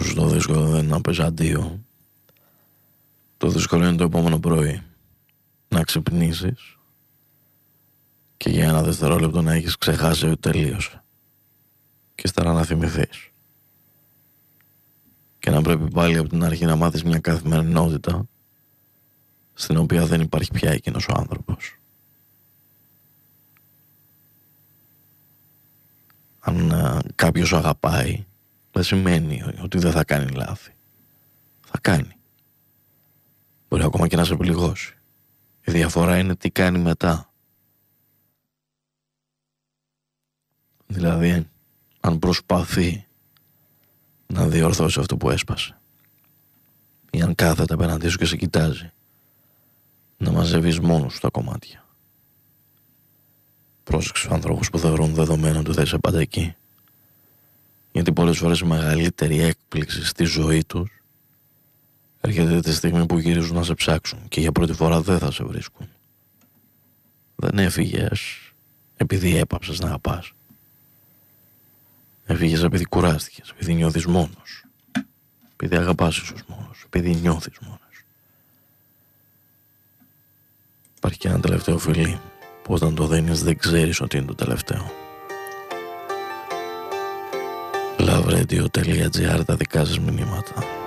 Ίσως το δύσκολο δεν είναι να πες αντίο. Το δύσκολο είναι το επόμενο πρωί να ξυπνήσεις και για ένα δευτερόλεπτο να έχεις ξεχάσει ότι τελείωσε και ύστερα να θυμηθείς και να πρέπει πάλι από την αρχή να μάθεις μια καθημερινότητα στην οποία δεν υπάρχει πια εκείνος ο άνθρωπος. Αν κάποιος αγαπάει, δεν σημαίνει ότι δεν θα κάνει λάθη. Θα κάνει. Μπορεί ακόμα και να σε πληγώσει. Η διαφορά είναι τι κάνει μετά. Δηλαδή, αν προσπαθεί να διορθώσει αυτό που έσπασε ή αν κάθεται απέναντί σου και σε κοιτάζει, να μαζεύεις μόνος σου τα κομμάτια. Πρόσεξε τους ανθρώπους που θεωρούν δεδομένο ότι θα είσαι πάντα εκεί, γιατί πολλές φορές η μεγαλύτερη έκπληξη στη ζωή τους έρχεται τη στιγμή που γυρίζουν να σε ψάξουν και για πρώτη φορά δεν θα σε βρίσκουν. Δεν έφυγες επειδή έπαψες να αγαπάς. Έφυγες επειδή κουράστηκες, επειδή νιώθεις μόνος, επειδή αγαπάς ίσως μόνος, επειδή νιώθεις μόνος. Υπάρχει και ένα τελευταίο φιλί που όταν το δίνεις δεν ξέρεις ότι είναι το τελευταίο. Lovrradio.gr, τα δικά σας μηνύματα.